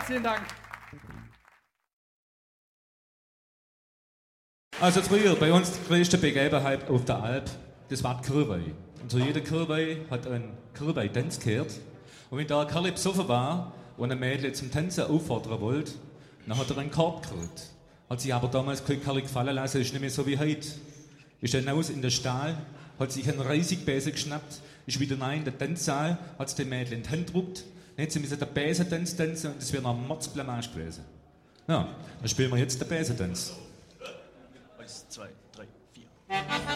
Herzlichen Dank. Also früher bei uns die größte Begebenheit auf der Alp, das war die Kirwei. Und zu jeder Kirwei hat ein Kirwei-Tanz gehört. Und wenn da ein Kerl besoffen war und ein Mädchen zum Tanzen auffordern wollte, dann hat er einen Korb gekriegt. Hat sich aber damals kein Kerl gefallen lassen, ist nicht mehr so wie heute. Ist dann raus in den Stall, hat sich einen Reissigbesen geschnappt, ist wieder rein in den Tanzsaal, hat es dem Mädchen in die Hand gedruckt, dann hat sie den Besentanz tanzen und das wäre noch ein Mordsblamage gewesen. Ja, dann spielen wir jetzt den Besentanz. 1, 2, 3, 4.